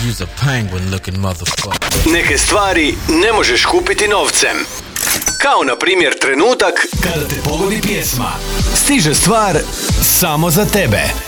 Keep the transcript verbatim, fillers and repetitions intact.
You's a penguin looking motherfucker. Neke stvari ne možeš kupiti novcem. Kao na primjer trenutak kada te pogodi pjesma. Stiže stvar samo za tebe.